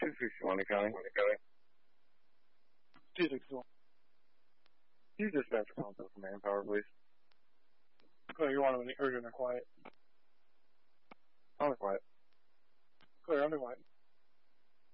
261 to County. 261. You dispatch for consult for manpower, please. Clear, you want them urgent or quiet? On the quiet. Clear, under quiet.